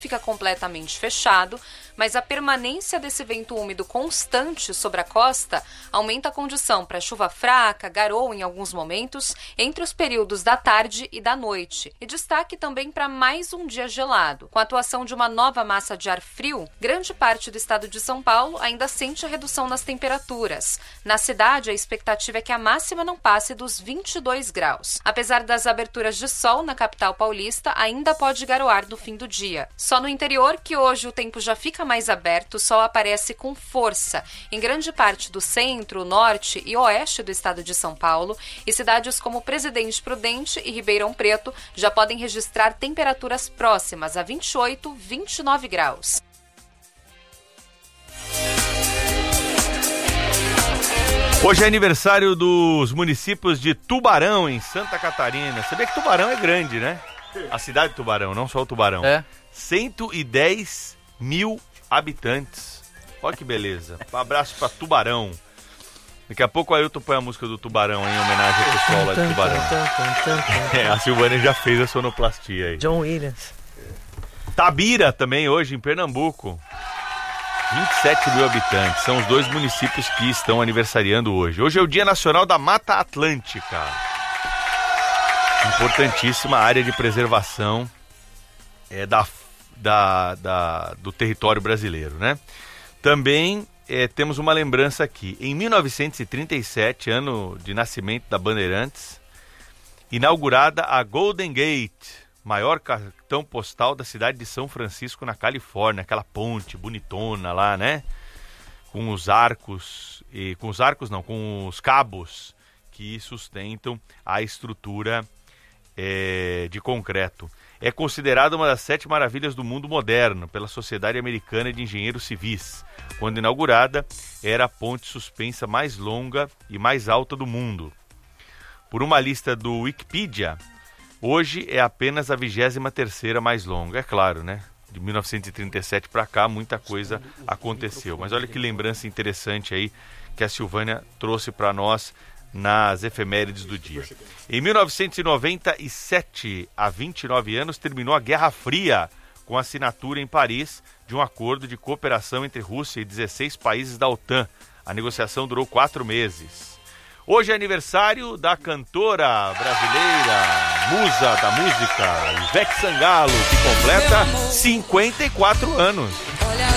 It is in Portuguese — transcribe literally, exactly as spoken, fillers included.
fica completamente fechado, mas a permanência desse vento úmido constante sobre a costa aumenta a condição para chuva fraca, garoa em alguns momentos, entre os períodos da tarde e da noite. E destaque também para mais um dia gelado. Com a atuação de uma nova massa de ar frio, grande parte do estado de São Paulo ainda sente a redução nas temperaturas. Na cidade, a expectativa é que a máxima não passe dos vinte e dois graus. Apesar das aberturas de sol na capital paulista, ainda pode garoar no fim do dia. Só no interior, que hoje o tempo já fica mais aberto, o sol aparece com força em grande parte do centro, norte e oeste do estado de São Paulo, e cidades como Presidente Prudente e Ribeirão Preto já podem registrar temperaturas próximas a vinte e oito, vinte e nove graus. Hoje é aniversário dos municípios de Tubarão, em Santa Catarina. Sabia que Tubarão é grande, né? A cidade de Tubarão, não só o Tubarão. É. cento e dez mil habitantes. Olha que beleza. Um abraço pra Tubarão. Daqui a pouco o Ailton põe a música do Tubarão em homenagem ao pessoal lá de Tubarão. É, a Silvânia já fez a sonoplastia aí. John Williams. Tabira também hoje em Pernambuco. vinte e sete mil habitantes. São os dois municípios que estão aniversariando hoje. Hoje é o Dia Nacional da Mata Atlântica. Importantíssima área de preservação é, da, da, da, do território brasileiro, né? Também é, temos uma lembrança aqui. Em mil novecentos e trinta e sete, ano de nascimento da Bandeirantes, inaugurada a Golden Gate, maior cartão postal da cidade de São Francisco, na Califórnia. Aquela ponte bonitona lá, né? Com os arcos, e, com os arcos não, com os cabos que sustentam a estrutura é, de concreto. É considerada uma das sete maravilhas do mundo moderno pela Sociedade Americana de Engenheiros Civis. Quando inaugurada, era a ponte suspensa mais longa e mais alta do mundo. Por uma lista do Wikipedia, hoje é apenas a vigésima terceira mais longa. É claro, né? De mil novecentos e trinta e sete para cá, muita coisa aconteceu. Mas olha que lembrança interessante aí que a Silvânia trouxe para nós nas efemérides do dia. Em mil novecentos e noventa e sete, há vinte e nove anos, terminou a Guerra Fria, com a assinatura em Paris de um acordo de cooperação entre Rússia e dezesseis países da OTAN. A negociação durou quatro meses. Hoje é aniversário da cantora brasileira, musa da música, Ivete Sangalo, que completa cinquenta e quatro anos.